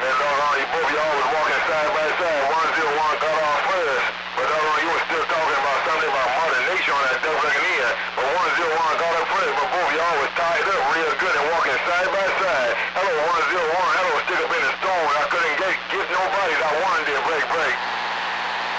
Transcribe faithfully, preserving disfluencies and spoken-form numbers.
And doggone, you both y'all was walking side by side. one zero one got off first. But doggone, you was still talking about something about Mother Nature on that double in. But one zero one got up first. But both y'all was tied up real good and walking side by side. Hello, one zero one. Hello, stick up in the stone. I couldn't get, get nobody. That one did break, break.